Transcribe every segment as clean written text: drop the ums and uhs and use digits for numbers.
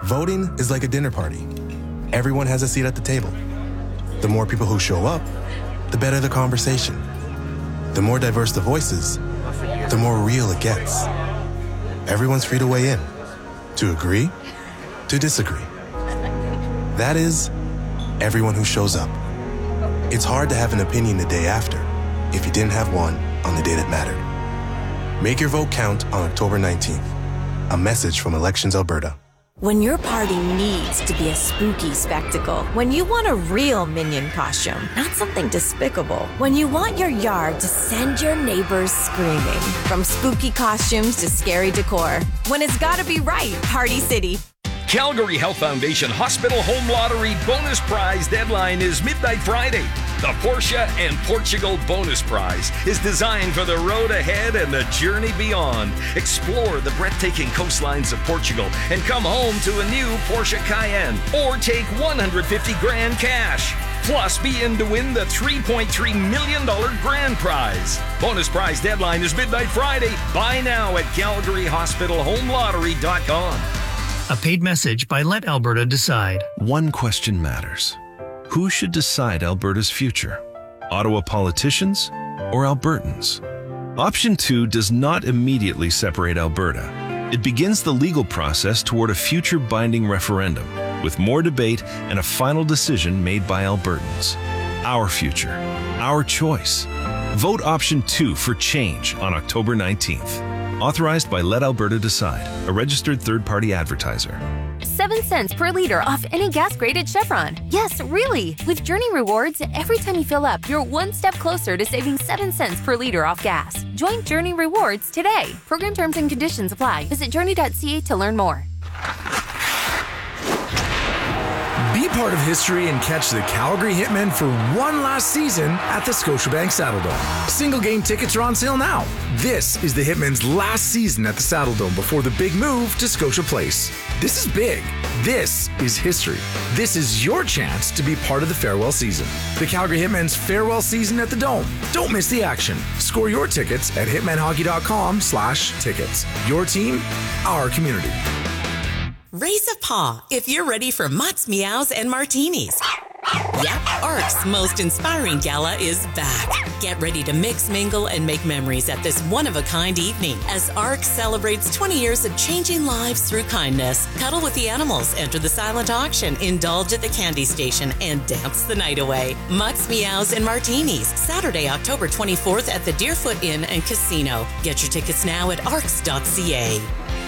Voting is like a dinner party. Everyone has a seat at the table. The more people who show up, the better the conversation. The more diverse the voices, the more real it gets. Everyone's free to weigh in, to agree, to disagree. That is, everyone who shows up. It's hard to have an opinion the day after if you didn't have one on the day that mattered. Make your vote count on October 19th. A message from Elections Alberta. When your party needs to be a spooky spectacle, when you want a real Minion costume, not something despicable, when you want your yard to send your neighbors screaming, from spooky costumes to scary decor, when it's gotta be right, Party City. Calgary Health Foundation Hospital Home Lottery bonus prize deadline is midnight Friday. The Porsche and Portugal bonus prize is designed for the road ahead and the journey beyond. Explore the breathtaking coastlines of Portugal and come home to a new Porsche Cayenne or take $150,000 cash. Plus, be in to win the $3.3 million grand prize. Bonus prize deadline is midnight Friday. Buy now at CalgaryHospitalHomeLottery.com. A paid message by Let Alberta Decide. One question matters. Who should decide Alberta's future? Ottawa politicians or Albertans? Option 2 does not immediately separate Alberta. It begins the legal process toward a future binding referendum, with more debate and a final decision made by Albertans. Our future, our choice. Vote Option 2 for change on October 19th. Authorized by Let Alberta Decide, a registered third-party advertiser. 7 cents per liter off any gas grade at Chevron. Yes, really. With Journey Rewards, every time you fill up, you're one step closer to saving 7 cents per liter off gas. Join Journey Rewards today. Program terms and conditions apply. Visit journey.ca to learn more. Be part of history and catch the Calgary Hitmen for one last season at the Scotiabank Saddledome. Single game tickets are on sale now. This is the Hitmen's last season at the Saddledome before the big move to Scotia Place. This is big. This is history. This is your chance to be part of the farewell season. The Calgary Hitmen's farewell season at the Dome. Don't miss the action. Score your tickets at hitmenhockey.com/tickets. Your team, our community. Raise a paw if you're ready for Mutts, Meows, and Martinis. Yep, ARC's most inspiring gala is back. Get ready to mix, mingle, and make memories at this one-of-a-kind evening as ARC celebrates 20 years of changing lives through kindness. Cuddle with the animals, enter the silent auction, indulge at the candy station, and dance the night away. Mutts, Meows, and Martinis, Saturday, October 24th at the Deerfoot Inn and Casino. Get your tickets now at arcs.ca.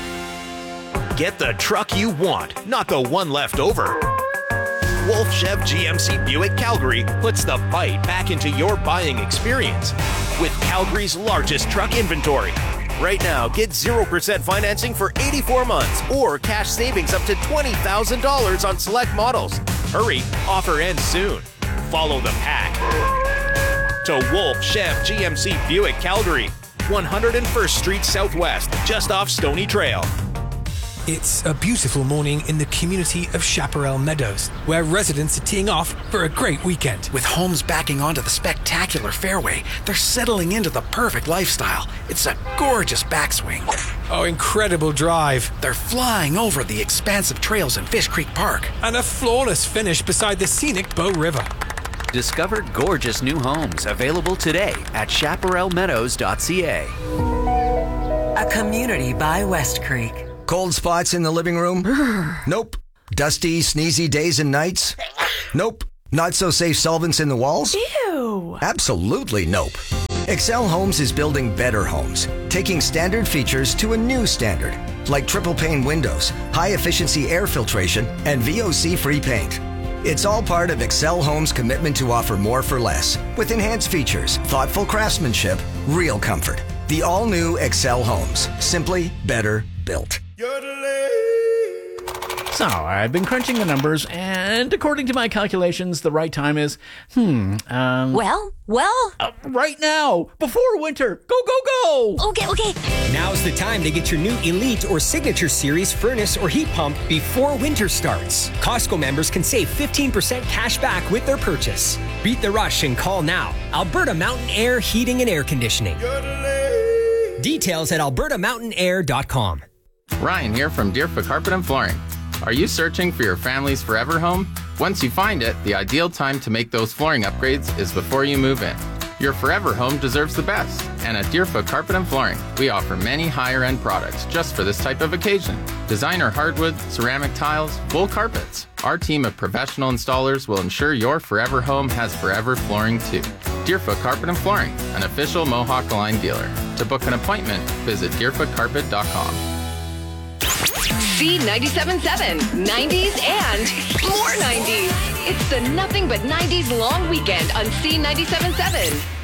Get the truck you want, not the one left over. Wolf Chev GMC Buick Calgary puts the bite back into your buying experience with Calgary's largest truck inventory. Right now, get 0% financing for 84 months or cash savings up to $20,000 on select models. Hurry, offer ends soon. Follow the pack. To Wolf Chev GMC Buick Calgary, 101st Street Southwest, just off Stony Trail. It's a beautiful morning in the community of Chaparral Meadows, where residents are teeing off for a great weekend. With homes backing onto the spectacular fairway, they're settling into the perfect lifestyle. It's a gorgeous backswing. Oh, incredible drive. They're flying over the expansive trails in Fish Creek Park. And a flawless finish beside the scenic Bow River. Discover gorgeous new homes available today at chaparralmeadows.ca. A community by West Creek. Cold spots in the living room? Nope. Dusty, sneezy days and nights? Nope. Not so safe solvents in the walls? Ew. Absolutely nope. Excel Homes is building better homes, taking standard features to a new standard, like triple pane windows, high efficiency air filtration, and VOC-free paint. It's all part of Excel Homes' commitment to offer more for less, with enhanced features, thoughtful craftsmanship, real comfort. The all-new Excel Homes. Simply better built. So, I've been crunching the numbers, and according to my calculations, the right time is, Well? right now, before winter. Go, go, go! Okay. Now's the time to get your new Elite or Signature Series furnace or heat pump before winter starts. Costco members can save 15% cash back with their purchase. Beat the rush and call now. Alberta Mountain Air Heating and Air Conditioning. Details at albertamountaiнаir.com. Ryan here from Deerfoot Carpet and Flooring. Are you searching for your family's forever home? Once you find it, the ideal time to make those flooring upgrades is before you move in. Your forever home deserves the best, and at Deerfoot Carpet and Flooring, we offer many higher-end products just for this type of occasion. Designer hardwood, ceramic tiles, wool carpets. Our team of professional installers will ensure your forever home has forever flooring too. Deerfoot Carpet and Flooring, an official Mohawk Line dealer. To book an appointment, visit deerfootcarpet.com. C97.7, 90s and more 90s. It's the Nothing But 90s long weekend on C97.7.